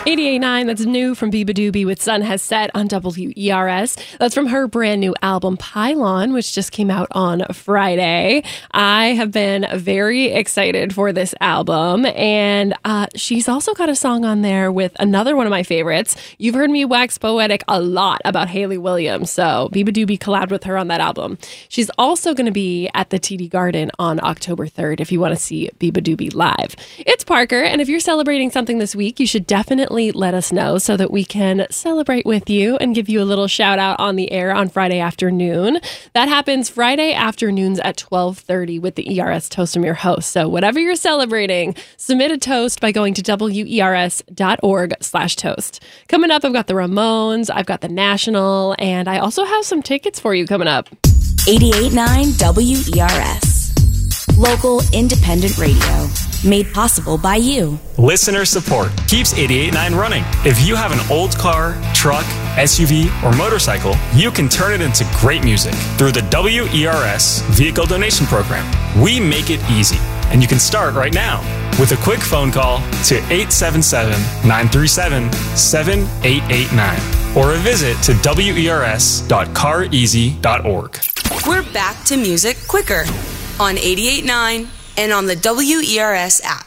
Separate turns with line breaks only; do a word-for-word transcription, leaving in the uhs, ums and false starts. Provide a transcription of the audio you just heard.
eighty-eight point nine, that's new from Biba Doobie with Sun Has Set on W E R S. That's from her brand new album, Pylon, which just came out on Friday. I have been very excited for this album, and uh, she's also got a song on there with another one of my favorites. You've heard me wax poetic a lot about Hayley Williams, so Biba Doobie collabed with her on that album. She's also going to be at the T D Garden on October third if you want to see Biba Doobie live. It's Parker, and if you're celebrating something this week, you should definitely let us know so that we can celebrate with you and give you a little shout out on the air on Friday afternoon. That happens Friday afternoons at twelve thirty with the E R S Toast from your host. So whatever you're celebrating, submit a toast by going to wers.org slash toast. Coming up, I've got the Ramones, I've got the National, and I also have some tickets for you coming up.
eighty-eight point nine W E R S. Local independent radio. Made possible by you.
Listener support keeps eighty-eight point nine running. If you have an old car, truck, S U V, or motorcycle, you can turn it into great music through the W E R S Vehicle Donation Program. We make it easy, and you can start right now with a quick phone call to eight seven seven, nine three seven, seven eight eight nine or a visit to W E R S dot car easy dot org.
We're back to music quicker on eighty-eight point nine and on the W E R S app.